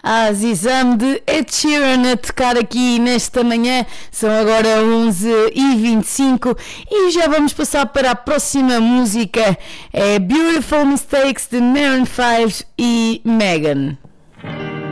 a Zizam de Ed Sheeran a tocar aqui nesta manhã. São agora 11h25 e já vamos passar para a próxima música. É Beautiful Mistakes de Maroon 5 e Megan.